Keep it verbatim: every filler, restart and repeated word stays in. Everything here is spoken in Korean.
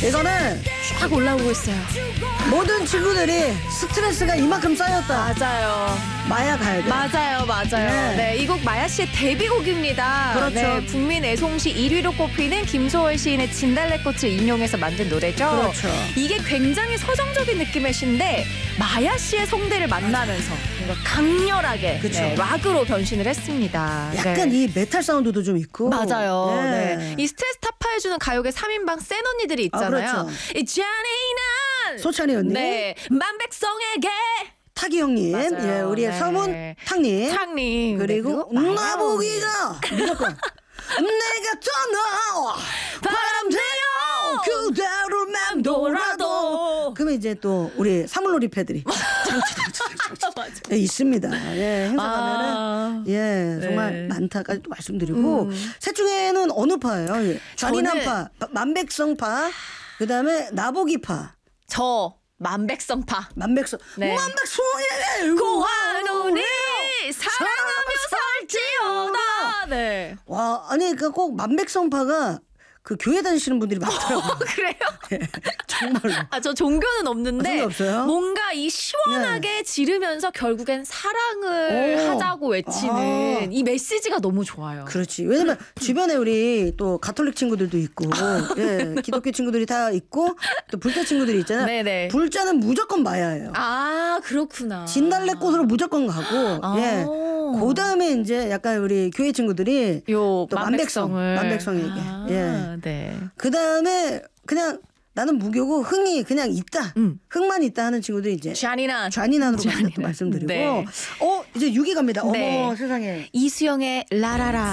이거는 쫙 올라오고 있어요. 모든 친구들이 스트레스가 이만큼 쌓였다. 맞아요. 마야 가야 돼. 맞아요, 맞아요. 네. 네, 이 곡 마야 씨의 데뷔곡입니다. 그렇죠. 네, 국민 애송시 일 위로 꼽히는 김소월 시인의 진달래꽃을 인용해서 만든 노래죠. 그렇죠. 이게 굉장히 서정적인 느낌의 시인데 마야 씨의 성대를 만나면서 뭔가 강렬하게 그쵸. 네, 락으로 변신을 했습니다. 약간 네. 이 메탈 사운드도 좀 있고. 맞아요. 네. 네. 이 스트레스 타파해주는 가요계 삼 인방 센 언니들이 아, 있잖아요. 그렇죠. 이 잔인한 소찬이 언니. 네, 만백성에게 타기 형님. 맞아요. 예, 우리의 네. 서문 탁님. 탁님 그리고 네, 나보기가 무조건 내가 떠나 바람 되어 그대로 맴돌아도. 그러면 이제 또 우리 사물놀이 패들이 장치 장치 장치 예, 있습니다. 예, 행사 가면은 아, 예 정말 네. 많다까지 또 말씀드리고 음. 셋 중에는 어느 파예요? 예. 잔인한 저는- 파, 바- 만백성파, 그다음에 나보기파, 저 만백성파 만백성 네. 만백성의 고환우니 사랑하며 살지어다. 네. 와 아니 그러니까 꼭 만백성파가 그 교회 다니시는 분들이 많더라고요. 그래요? 정말로. 아, 저 종교는 없는데 종교 없어요? 뭔가 이 시원하게 지르면서 결국엔 사랑을 오. 하자고 외치는 아. 이 메시지가 너무 좋아요. 그렇지. 왜냐면 주변에 우리 또 가톨릭 친구들도 있고, 예, 기독교 친구들이 다 있고, 또 불자 친구들이 있잖아요. 네네. 불자는 무조건 마야예요. 아, 그렇구나. 진달래꽃으로 무조건 가고, 아. 예. 그 다음에 이제 약간 우리 교회 친구들이 요 또 만백성, 만백성을 만백성에게. 아, 예. 네. 그 다음에 그냥 나는 무교고 흥이 그냥 있다. 음. 흥만 있다 하는 친구들이 이제 잔인한 좌니난으로 잔인한. 말씀드리고, 네. 어, 이제 육 위 갑니다. 네. 어머 세상에. 이수영의 라라라.